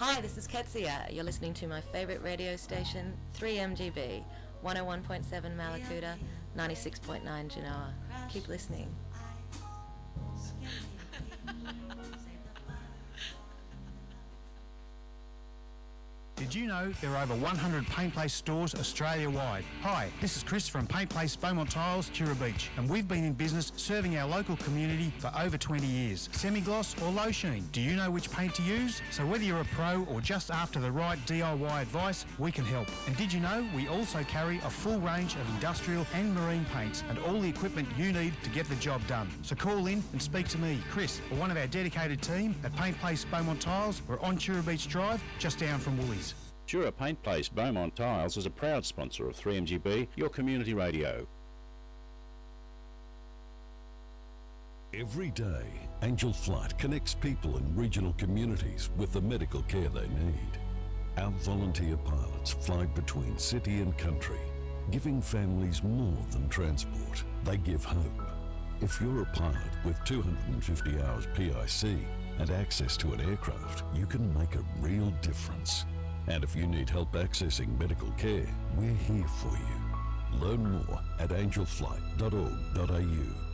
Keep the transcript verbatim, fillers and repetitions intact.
Hi, this is Ketsia. You're listening to my favourite radio station, three M G B, one oh one point seven Malakuta, ninety-six point nine Genoa. Keep listening. Did you know there are over one hundred Paint Place stores Australia-wide? Hi, this is Chris from Paint Place Beaumont Tiles, Tura Beach, and we've been in business serving our local community for over twenty years. Semi-gloss or low sheen, do you know which paint to use? So whether you're a pro or just after the right D I Y advice, we can help. And did you know we also carry a full range of industrial and marine paints and all the equipment you need to get the job done. So call in and speak to me, Chris, or one of our dedicated team at Paint Place Beaumont Tiles. We're on Tura Beach Drive, just down from Woolies. Tura Paint Place Beaumont Tiles is a proud sponsor of three M G B, your community radio. Every day, Angel Flight connects people in regional communities with the medical care they need. Our volunteer pilots fly between city and country, giving families more than transport. They give hope. If you're a pilot with two hundred fifty hours P I C and access to an aircraft, you can make a real difference. And if you need help accessing medical care, we're here for you. Learn more at angel flight dot org dot a u.